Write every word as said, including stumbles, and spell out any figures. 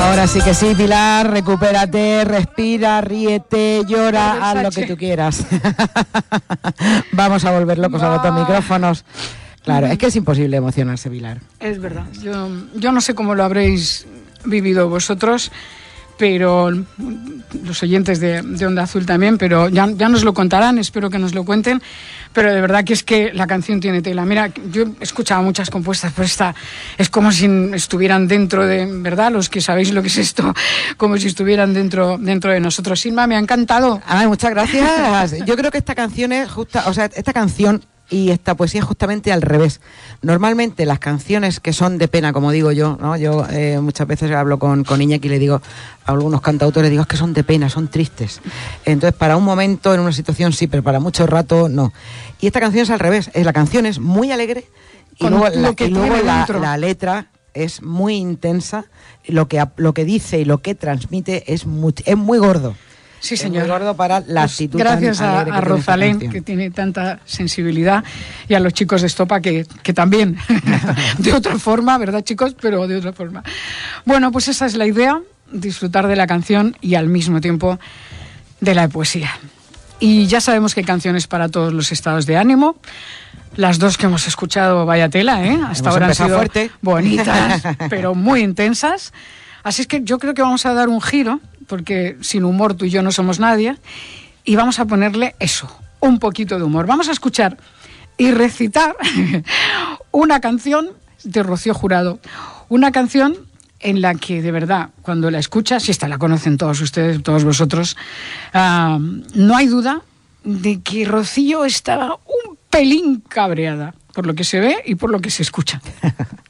Ahora sí que sí, Pilar, recupérate, respira, ríete, llora, haz lo que tú quieras. Vamos a volver locos a los micrófonos. Claro, es que es imposible emocionarse, Pilar. Es verdad. Yo, yo no sé cómo lo habréis vivido vosotros, pero los oyentes de, de Onda Azul también, pero ya, ya nos lo contarán, espero que nos lo cuenten, pero de verdad que es que la canción tiene tela. Mira, yo he escuchado muchas compuestas, pero esta es como si estuvieran dentro de, ¿verdad? Los que sabéis lo que es esto, como si estuvieran dentro, dentro de nosotros. Silma, me ha encantado. Ay, muchas gracias. Yo creo que esta canción es justa, o sea, esta canción y esta poesía es justamente al revés. Normalmente las canciones que son de pena, como digo yo, ¿no? Yo eh, muchas veces hablo con, con Iñaki y le digo a algunos cantautores, digo, es que son de pena, son tristes. Entonces, para un momento, en una situación sí, pero para mucho rato no. Y esta canción es al revés. La canción es muy alegre y con luego, la, y luego la, la letra es muy intensa. Lo que, lo que dice y lo que transmite es muy, es muy gordo. Sí, señor. Es muy gordo para la actitud. Pues gracias tan a, que a Rosalén, que tiene tanta sensibilidad, y a los chicos de Estopa, que, que también, de otra forma, ¿verdad, chicos? Pero de otra forma. Bueno, pues esa es la idea, disfrutar de la canción y al mismo tiempo de la poesía. Y ya sabemos que hay canciones para todos los estados de ánimo. Las dos que hemos escuchado, vaya tela, ¿eh? Hasta hemos ahora han sido fuerte. Bonitas, pero muy intensas. Así es que yo creo que vamos a dar un giro, porque sin humor tú y yo no somos nadie, y vamos a ponerle eso, un poquito de humor. Vamos a escuchar y recitar una canción de Rocío Jurado, una canción en la que, de verdad, cuando la escuchas, si esta la conocen todos ustedes, todos vosotros, uh, no hay duda de que Rocío estaba un pelín cabreada, por lo que se ve y por lo que se escucha.